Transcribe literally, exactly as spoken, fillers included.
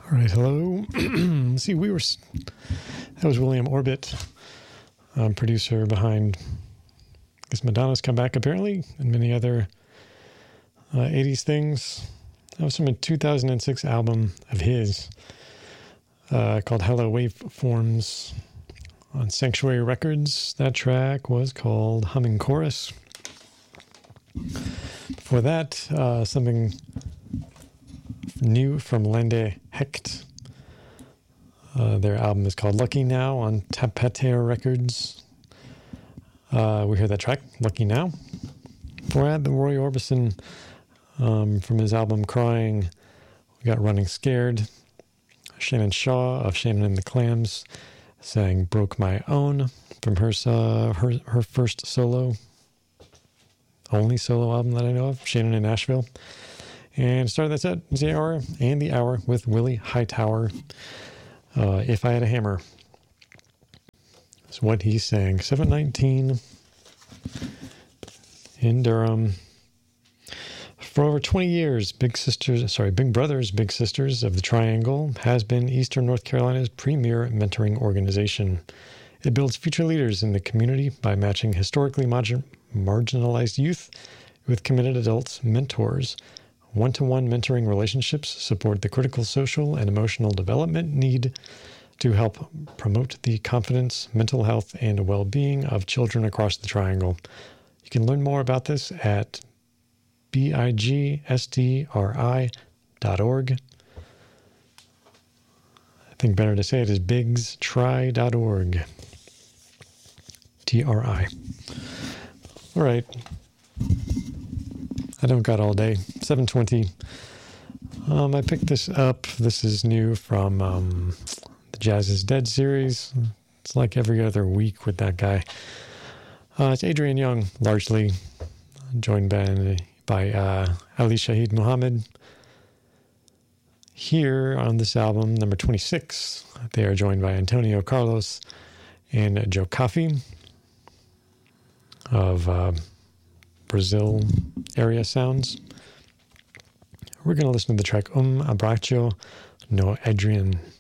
All right, hello. Let's see, we were, that was William Orbit, um, producer behind, I guess Madonna's Comeback, apparently, and many other uh, eighties things. That was from a two thousand six album of his uh, called Hello Waveforms on Sanctuary Records. That track was called Humming Chorus. Before that, uh, something new from Lande Hecht. Uh, their album is called Lucky Now on Tapater Records. Uh, we heard that track, Lucky Now. Before that, the Roy Orbison um, from his album Crying. We got Running Scared. Shannon Shaw of Shannon and the Clams sang Broke My Own from her, uh, her, her first solo, only solo album that I know of, Shannon in Nashville. And started that set, the hour and the hour with Willie Hightower. Uh, If I Had a Hammer. That's what he sang. seven nineteen in Durham. For over twenty years, Big Sisters, sorry, Big Brothers, Big Sisters of the Triangle has been Eastern North Carolina's premier mentoring organization. It builds future leaders in the community by matching historically margin, marginalized youth with committed adults, mentors. One-to-one mentoring relationships support the critical social and emotional development need to help promote the confidence, mental health, and well-being of children across the Triangle. You can learn more about this at bigstri dot org. I think better to say it is bigstri dot org. T R I. All right. I don't got all day. seven twenty. Um, I picked this up. This is new from um, the Jazz is Dead series. It's like every other week with that guy. Uh, it's Adrian Young, largely, joined by, by uh, Ali Shaheed Muhammad. Here on this album, number twenty-six, they are joined by Antonio Carlos and Joe Coffey of Uh, Brazil area sounds. We're going to listen to the track Um Abraço no Adrian.